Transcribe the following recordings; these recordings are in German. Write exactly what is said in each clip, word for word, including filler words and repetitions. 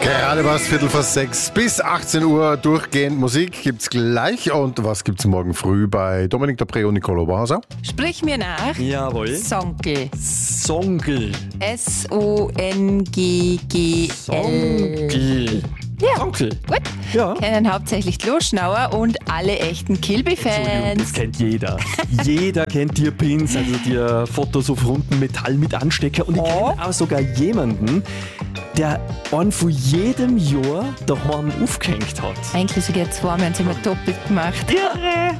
Gerade was, Viertel vor sechs bis achtzehn Uhr durchgehend Musik gibt's gleich. Und was gibt's morgen früh bei Dominik Dapré und Nicolo Bauser? Sprich mir nach. Jawohl. Sonkel. Songel. S O N G G L. Songel. Ja, Sonkel. gut. Ja. Kennen hauptsächlich die Loschnauer und alle echten Entschuldigung, Kilby-Fans. das kennt jeder. Jeder kennt die Pins, also die Fotos auf runden Metall mit Anstecker. Und ich Oh. kenne auch sogar jemanden, der einen von jedem Jahr daheim aufgehängt hat. Eigentlich sogar zwei, wir haben es immer doppelt gemacht. Irre!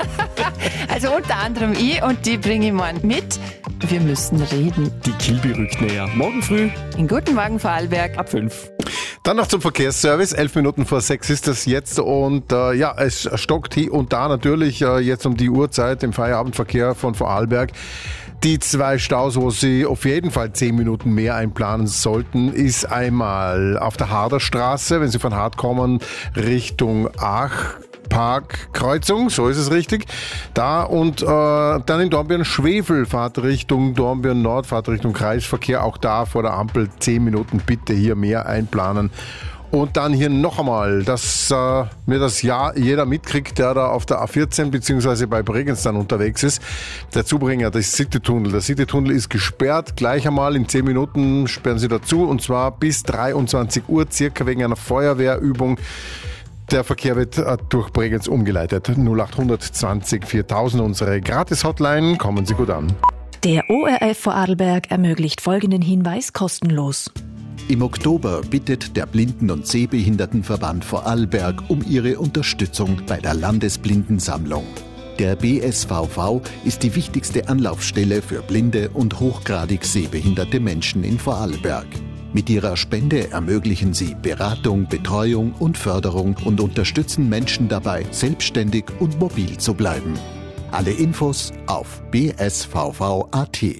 Also unter anderem ich und die bringe ich morgen mit. Wir müssen reden. Die Kilby rückt näher. Morgen früh In Guten Morgen Vorarlberg. ab fünf. Dann noch zum Verkehrsservice. Elf Minuten vor sechs ist das jetzt. Und äh, ja, es stockt hier und da natürlich äh, jetzt um die Uhrzeit im Feierabendverkehr von Vorarlberg. Die zwei Staus, wo Sie auf jeden Fall zehn Minuten mehr einplanen sollten, ist einmal auf der Harderstraße, wenn Sie von Hart kommen, Richtung Aach. Parkkreuzung, so ist es richtig. Da und äh, dann in Dornbirn-Schwefel, Fahrt Richtung Dornbirn-Nord, Fahrt Richtung Kreisverkehr. Auch da vor der Ampel zehn Minuten bitte hier mehr einplanen. Und dann hier noch einmal, dass äh, mir das ja jeder mitkriegt, der da auf der A vierzehn bzw. bei Bregenz dann unterwegs ist. Der Zubringer, das Citytunnel. Der Citytunnel ist gesperrt. Gleich einmal in zehn Minuten sperren Sie dazu und zwar bis dreiundzwanzig Uhr circa wegen einer Feuerwehrübung. Der Verkehr wird durch Bregenz umgeleitet. null acht zwanzig viertausend, unsere Gratis-Hotline. Kommen Sie gut an. Der O R F Vorarlberg ermöglicht folgenden Hinweis kostenlos. Im Oktober bittet der Blinden- und Sehbehindertenverband Vorarlberg um ihre Unterstützung bei der Landesblindensammlung. Der B S V V ist die wichtigste Anlaufstelle für blinde und hochgradig sehbehinderte Menschen in Vorarlberg. Mit ihrer Spende ermöglichen sie Beratung, Betreuung und Förderung und unterstützen Menschen dabei, selbstständig und mobil zu bleiben. Alle Infos auf b s v v punkt a t.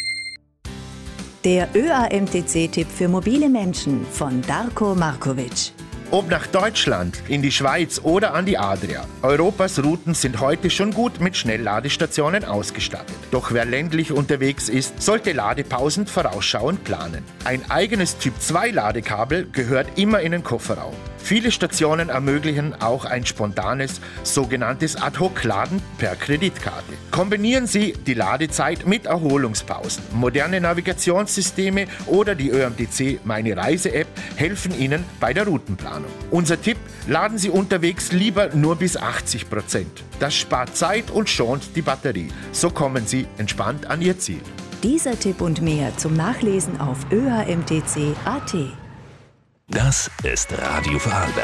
Der Ö A M T C-Tipp für mobile Menschen von Darko Markovic. Ob nach Deutschland, in die Schweiz oder an die Adria. Europas Routen sind heute schon gut mit Schnellladestationen ausgestattet. Doch wer ländlich unterwegs ist, sollte Ladepausen vorausschauend planen. Ein eigenes Typ zwei Ladekabel gehört immer in den Kofferraum. Viele Stationen ermöglichen auch ein spontanes, sogenanntes Ad-Hoc-Laden per Kreditkarte. Kombinieren Sie die Ladezeit mit Erholungspausen. Moderne Navigationssysteme oder die Ö A M T C Meine Reise-App helfen Ihnen bei der Routenplanung. Unser Tipp: Laden Sie unterwegs lieber nur bis achtzig Prozent. Das spart Zeit und schont die Batterie. So kommen Sie entspannt an Ihr Ziel. Dieser Tipp und mehr zum Nachlesen auf ö a m t c punkt a t. Das ist Radio Vorarlberg.